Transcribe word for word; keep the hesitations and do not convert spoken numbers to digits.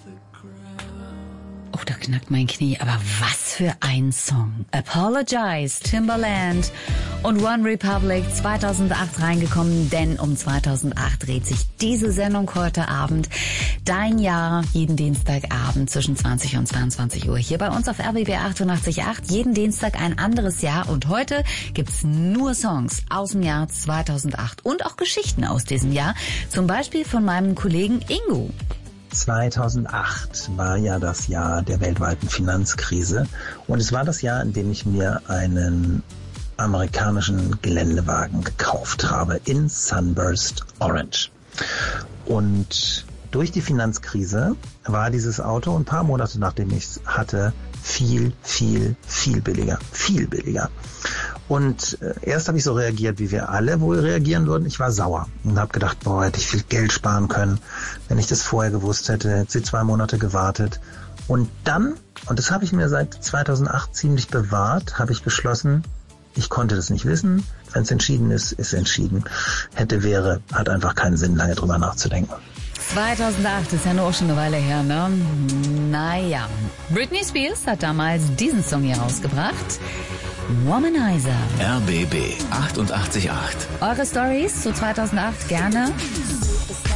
Oh, da knackt mein Knie. Aber was für ein Song. Apologize, Timbaland und One Republic zweitausendacht reingekommen, denn um zweitausendacht dreht sich diese Sendung heute Abend. Dein Jahr, jeden Dienstagabend zwischen zwanzig und zweiundzwanzig Uhr. Hier bei uns auf R B B achtundachtzig Komma acht. Jeden Dienstag ein anderes Jahr. Und heute gibt's nur Songs aus dem Jahr zweitausendacht und auch Geschichten aus diesem Jahr. Zum Beispiel von meinem Kollegen Ingo. zweitausendacht war ja das Jahr der weltweiten Finanzkrise und es war das Jahr, in dem ich mir einen amerikanischen Geländewagen gekauft habe in Sunburst Orange. Und durch die Finanzkrise war dieses Auto ein paar Monate nachdem ich es hatte viel, viel, viel billiger, viel billiger. Und äh, erst habe ich so reagiert, wie wir alle wohl reagieren würden. Ich war sauer und habe gedacht, boah, hätte ich viel Geld sparen können, wenn ich das vorher gewusst hätte. Hätte sie zwei Monate gewartet. Und dann, und das habe ich mir seit zweitausendacht ziemlich bewahrt, habe ich beschlossen, ich konnte das nicht wissen. Wenn es entschieden ist, ist entschieden. Hätte, wäre, hat einfach keinen Sinn, lange drüber nachzudenken. zweitausendacht ist ja nur auch schon eine Weile her, ne? Naja. Britney Spears hat damals diesen Song hier rausgebracht. Womanizer. R B B achtundachtzig Komma acht. Eure Stories zu zweitausendacht gerne